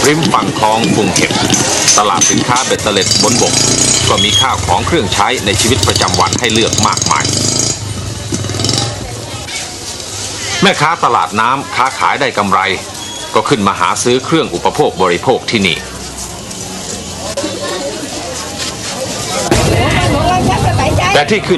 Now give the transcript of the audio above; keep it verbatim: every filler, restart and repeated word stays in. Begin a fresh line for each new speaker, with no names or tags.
ริมฝั่งคลองฟุงเข็มตลาดสินค้าเบ็ดเตล็ดบนบกก็มีข้าวของเครื่องใช้ในชีวิตประจำวันให้เลือกมากมายแม่ค้าตลาดน้ำค้าขายได้กำไรก็ขึ้นมาหาซื้อเครื่องอุปโภคบริโภคที่นี่แต่ที่ขึ้น